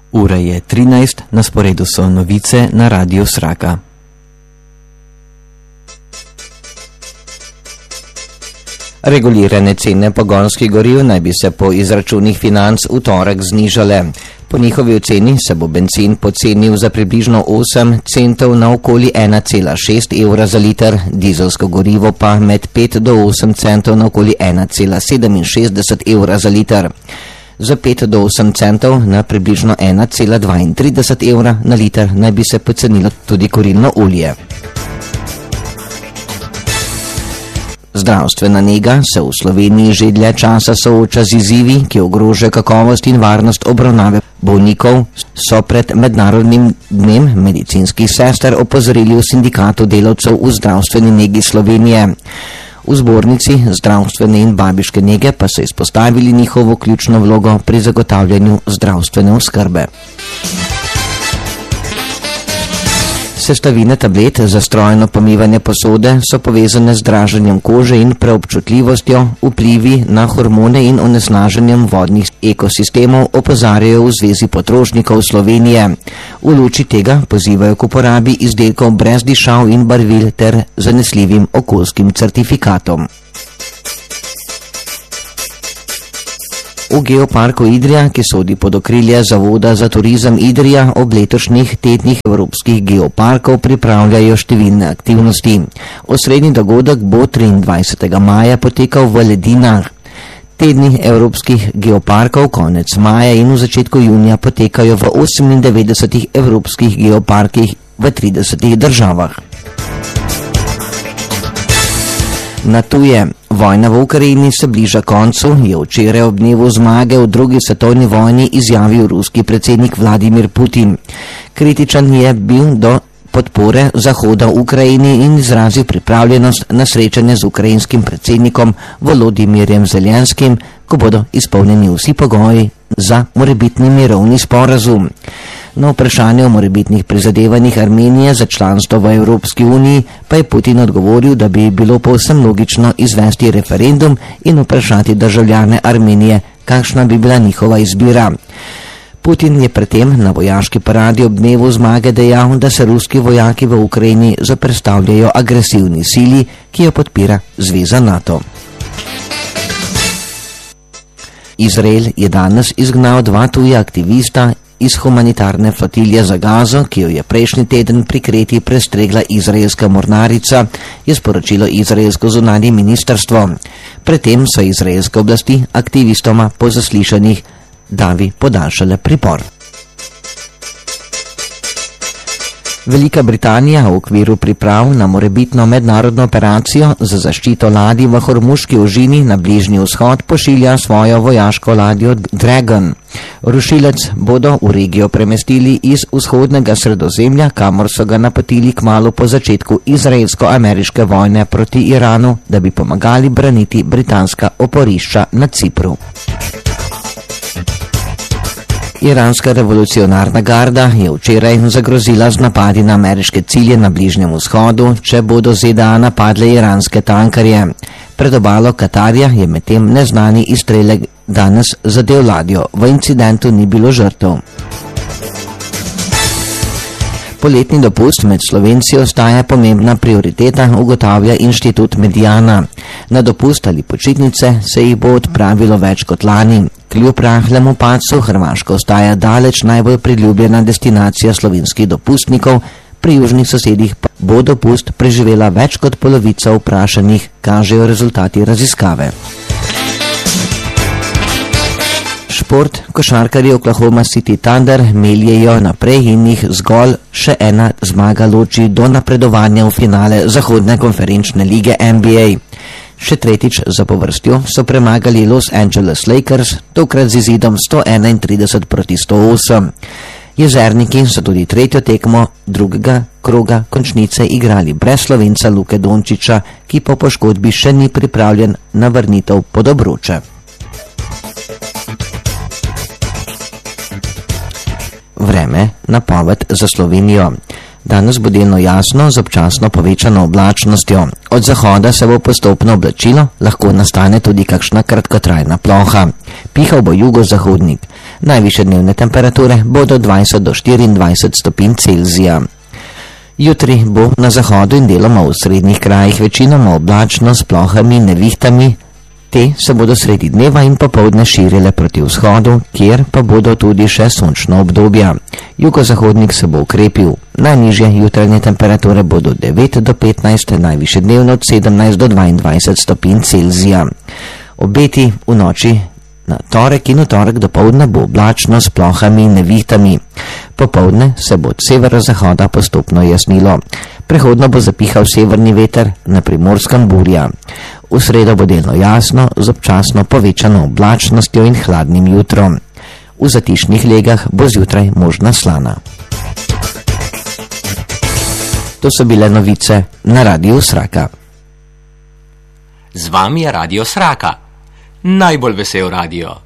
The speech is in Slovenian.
Ura je 13, na sporedu so novice na Radiu Sraka. Regulirane cene pogonskih goriv naj bi se po izračunih Financ v torek znižale. Po njihovi oceni se bo bencin pocenil za približno 8 centov na okoli 1,6 evra za liter, dizelsko gorivo pa med 5 do 8 centov na okoli 1,67 evra za liter. Za 5 do 8 centov na približno 1,32 evra na liter naj bi se pocenilo tudi kurilno olje. Zdravstvena nega se v Sloveniji že dlje časa sooča z izzivi, ki ogrožajo kakovost in varnost obravnave bolnikov, so pred Mednarodnim dnem medicinskih sester opozorili v Sindikatu delavcev v zdravstveni negi Slovenije. V zbornici zdravstvene in babiške nege pa so izpostavili njihovo ključno vlogo pri zagotavljanju zdravstvene oskrbe. Sestavine tablet za strojno pomivanje posode so povezane z draženjem kože in preobčutljivostjo, vplivi na hormone in onesnaženjem vodnih ekosistemov, opozarjajo v Zvezi potrošnikov Slovenije. V luči tega pozivajo k uporabi izdelkov brez dišav in barvil ter zanesljivim okoljskim certifikatom. V Geoparku Idrija, ki sodi pod okrilje Zavoda za turizem Idrija, ob letošnjih tednih evropskih geoparkov pripravljajo številne aktivnosti. Osrednji dogodek bo 23. maja potekal v Ledinah. Tedni evropskih geoparkov konec maja in v začetku junija potekajo v 98 evropskih geoparkih v 30 državah. Na tuje. Vojna v Ukrajini se bliža koncu, je včeraj ob dnevu zmage v drugi svetovni vojni izjavil ruski predsednik Vladimir Putin. Kritičen je bil do podpore Zahoda v Ukrajini in izrazil pripravljenost na srečanje z ukrajinskim predsednikom Volodimirjem Zelenskim, ko bodo izpolnjeni vsi pogoji za morebitni mirovni sporazum. Na vprašanje o morebitnih prizadevanjih Armenije za članstvo v Evropski uniji pa je Putin odgovoril, da bi bilo povsem logično izvesti referendum in vprašati državljane Armenije, kakšna bi bila njihova izbira. Putin je predtem na vojaški paradi ob dnevu zmage dejal, da se ruski vojaki v Ukrajini zoperstavljajo agresivni sili, ki jo podpira Zveza NATO. Izrael je danes izgnal 2 tuja aktivista iz humanitarne flotilje za Gazo, ki jo je prejšnji teden pri Kreti prestregla izraelska mornarica, je sporočilo izraelsko zunanje ministrstvo. Predtem so izraelske oblasti aktivistoma po zaslišanjih davi podaljšale pripor. Velika Britanija v okviru priprav na morebitno mednarodno operacijo za zaščito ladij v Hormuški ožini na Bližnji vzhod pošilja svojo vojaško ladjo Dragon. Rušilec bodo v regijo premestili iz vzhodnega Sredozemlja, kamor so ga napotili kmalu po začetku izraelsko-ameriške vojne proti Iranu, da bi pomagali braniti britanska oporišča na Cipru. Iranska revolucionarna garda je včeraj zagrozila z napadi na ameriške cilje na Bližnjem vzhodu, če bodo ZDA napadle iranske tankarje. Pred obalo Katarja je medtem neznani izstrelek danes zadel ladjo. V incidentu ni bilo žrtev. Poletni dopust med Slovenci ostaja pomembna prioriteta, ugotavlja Inštitut Mediana. Na dopust ali počitnice se jih bo odpravilo več kot lani. Kljub rahlemu padcu Hrvaška ostaja daleč najbolj priljubljena destinacija slovenskih dopustnikov, pri južnih sosedih pa bo dopust preživela več kot polovica vprašanih, kažejo rezultati raziskave. Šport, košarkarji Oklahoma City Thunder meljejo naprej in jih zgolj še ena zmaga loči do napredovanja v finale Zahodne konferenčne lige NBA. Še tretjič zapovrstjo so premagali Los Angeles Lakers, tokrat z izidom 131-108. Jezerniki so tudi tretjo tekmo drugega kroga končnice igrali brez Slovenca Luke Dončiča, ki po poškodbi še ni pripravljen na vrnitev pod obroče. Vreme, napoved za Slovenijo. Danes bo delno jasno z občasno povečano oblačnostjo. Od zahoda se bo postopno oblačilo, lahko nastane tudi kakšna kratkotrajna ploha. Pihal bo jugozahodnik. Najvišje dnevne temperature bodo 20 do 24 stopinj Celzija. Jutri bo na zahodu in deloma v srednjih krajih večinoma oblačno s plohami in nevihtami. Te se bodo sredi dneva in popoldne širile proti vzhodu, kjer pa bodo tudi še sončna obdobja. Jugozahodnik se bo ukrepil. Najnižje jutranje temperature bodo 9 do 15, najvišje dnevno od 17 do 22 stopinj Celzija. Obeti v noči na torek in v torek dopoldne bo oblačno s plohami in nevihtami. Popoldne se bo od severozahoda postopno jasnilo. Prehodno bo zapihal severni veter, na Primorskem burja. V sredo bo delno jasno, z občasno povečano oblačnostjo in hladnim jutrom. V zatišnih legah bo zjutraj možna slana. To so bile novice na Radiu Sraka. Z vami je Radio Sraka. Najbolj vesel radio.